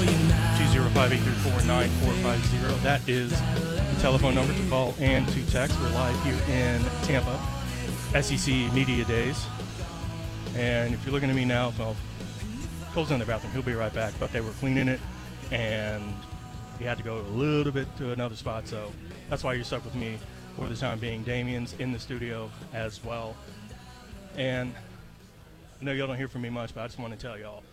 205-834-9450. That is the telephone number to call and to text. We're live here in Tampa, SEC Media Days. And if you're looking at me now, well, Cole's in the bathroom. He'll be right back. But they were cleaning it, and he had to go a little bit to another spot. So that's why you're stuck with me for the time being. Damien's in the studio as well. And I know y'all don't hear from me much, but I just want to tell y'all,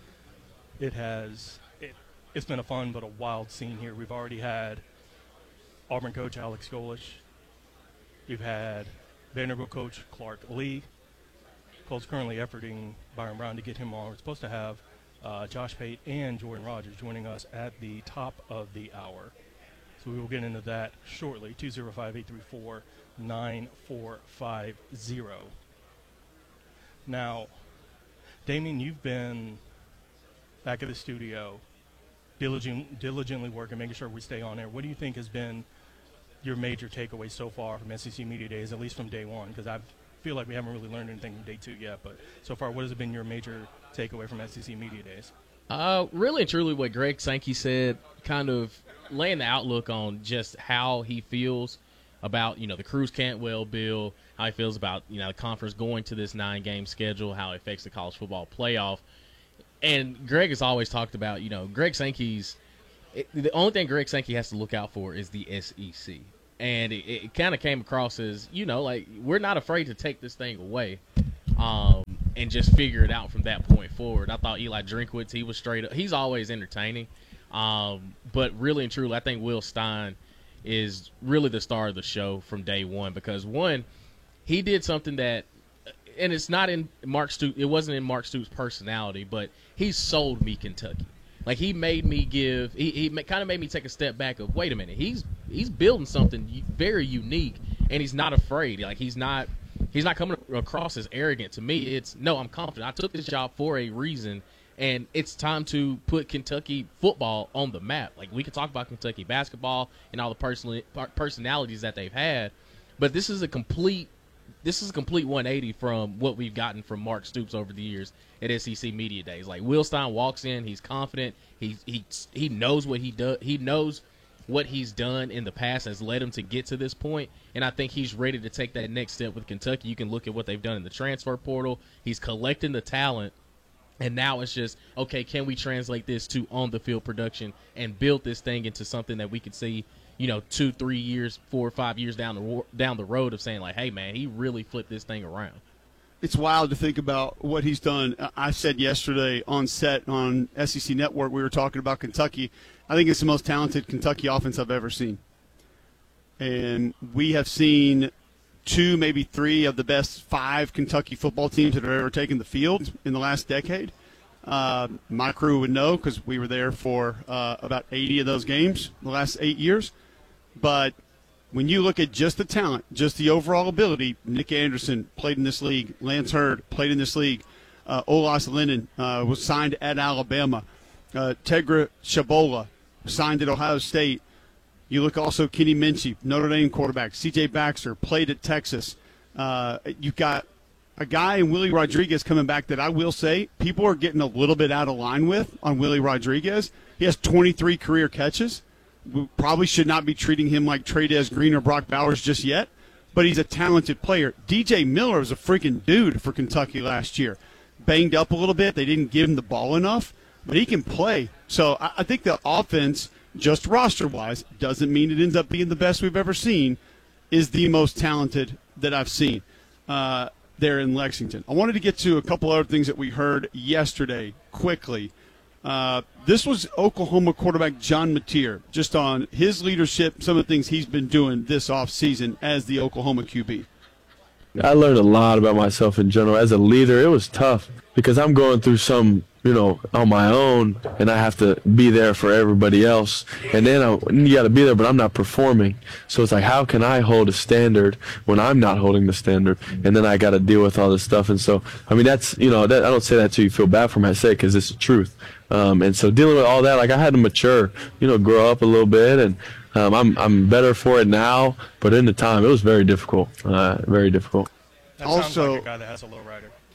it's been a fun but a wild scene here. We've already had Auburn coach Alex Golesh. We've had Vanderbilt coach Clark Lee. Cole's currently efforting Byron Brown to get him on. We're supposed to have Josh Pate and Jordan Rogers joining us at the top of the hour. So we will get into that shortly. 205-834-9450. Now, Damien, you've been back at the studio diligently working, making sure we stay on air. What do you think has been your major takeaway so far from SEC Media Days, at least from day one? Because I feel like we haven't really learned anything from day two yet. But so far, what has been your major takeaway from SEC Media Days? Really and truly what Greg Sankey said, kind of laying the outlook on just how he feels about, the Cruz Cantwell bill, how he feels about, the conference going to this 9-game schedule, how it affects the college football playoff. And Greg has always talked about, Greg Sankey's – the only thing Greg Sankey has to look out for is the SEC. And it kind of came across as, we're not afraid to take this thing away and just figure it out from that point forward. I thought Eli Drinkwitz, he was straight up – he's always entertaining. But really and truly, I think Will Stein is really the star of the show from day one because, one, he did something that – and it's not in Mark Stoops. It wasn't in Mark Stoops' personality, but he sold me Kentucky. Like he made me give. He kind of made me take a step back. Of wait a minute, he's building something very unique, and he's not afraid. Like he's not coming across as arrogant. To me, it's no. I'm confident. I took this job for a reason, and it's time to put Kentucky football on the map. Like we could talk about Kentucky basketball and all the personalities that they've had, but this is a complete 180 from what we've gotten from Mark Stoops over the years at SEC Media Days. Like Will Stein walks in, he's confident, he knows what he does, he knows what he's done in the past has led him to get to this point, and I think he's ready to take that next step with Kentucky. You can look at what they've done in the transfer portal. He's collecting the talent, and now it's just, okay, can we translate this to on-the-field production and build this thing into something that we could see 2, 3 years, 4 or 5 years down the road of saying like, hey man, he really flipped this thing around. It's wild to think about what he's done. I said yesterday on set on SEC Network, we were talking about Kentucky. I think it's the most talented Kentucky offense I've ever seen. And we have seen 2, maybe 3 of the best 5 Kentucky football teams that have ever taken the field in the last decade. My crew would know because we were there for about 80 of those games the last 8 years. But when you look at just the talent, just the overall ability, Nick Anderson played in this league. Lance Hurd played in this league. Olas Lennon was signed at Alabama. Tegra Shabola signed at Ohio State. You look also Kenny Minchey, Notre Dame quarterback. C.J. Baxter played at Texas. You've got a guy in Willie Rodriguez coming back that I will say people are getting a little bit out of line with on Willie Rodriguez. He has 23 career catches. We probably should not be treating him like Trey'Dez Green or Brock Bowers just yet, but he's a talented player. DJ Miller was a freaking dude for Kentucky last year. Banged up a little bit. They didn't give him the ball enough, but he can play. So I think the offense, just roster-wise, doesn't mean it ends up being the best we've ever seen, is the most talented that I've seen there in Lexington. I wanted to get to a couple other things that we heard yesterday quickly. This was Oklahoma quarterback John Mateer, just on his leadership, some of the things he's been doing this offseason as the Oklahoma QB. I learned a lot about myself in general. As a leader, it was tough because I'm going through some, on my own, and I have to be there for everybody else. And then you got to be there, but I'm not performing. So it's like, how can I hold a standard when I'm not holding the standard? And then I got to deal with all this stuff. And so, that's, I don't say that to you feel bad for me. I say it because it's the truth. And so dealing with all that, like I had to mature, grow up a little bit, and I'm better for it now. But in the time, it was very difficult, very difficult. That sounds like a guy that has a low rider.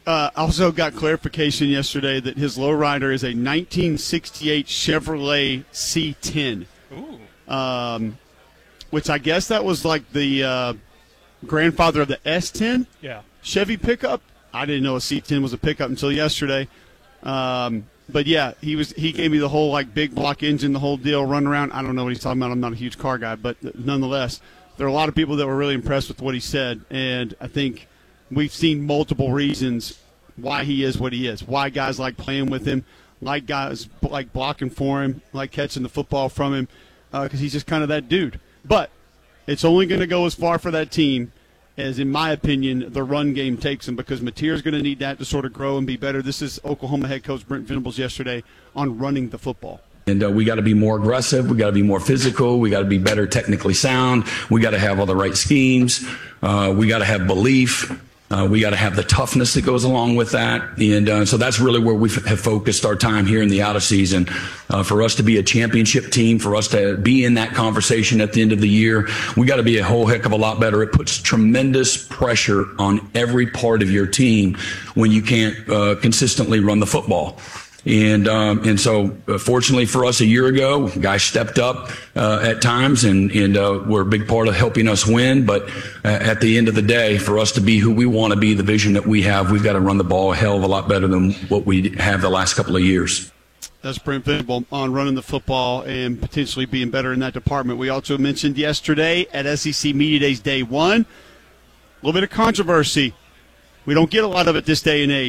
Also got clarification yesterday that his lowrider is a 1968 Chevrolet C10. Ooh. Which I guess that was like the grandfather of the S10 Yeah. Chevy pickup. I didn't know a C10 was a pickup until yesterday. But yeah, he gave me the whole like big block engine, the whole deal, run around. I don't know what he's talking about. I'm not a huge car guy, but nonetheless, there are a lot of people that were really impressed with what he said, and I think we've seen multiple reasons why he is what he is, why guys like playing with him, like guys like blocking for him, like catching the football from him, because he's just kind of that dude. But it's only going to go as far for that team as, in my opinion, the run game takes him, because Mateer's going to need that to sort of grow and be better. This is Oklahoma head coach Brent Venables yesterday on running the football. And we got to be more aggressive. We got to be more physical. We got to be better technically sound. We got to have all the right schemes. We got to have belief. We got to have the toughness that goes along with that. And so that's really where we have focused our time here in the out of season. For us to be a championship team, for us to be in that conversation at the end of the year, we got to be a whole heck of a lot better. It puts tremendous pressure on every part of your team when you can't consistently run the football. And so fortunately for us a year ago, guys stepped up at times and were a big part of helping us win. But at the end of the day, for us to be who we want to be, the vision that we have, we've got to run the ball a hell of a lot better than what we have the last couple of years. That's Brent Venables on running the football and potentially being better in that department. We also mentioned yesterday at SEC Media Days Day 1, a little bit of controversy. We don't get a lot of it this day and age.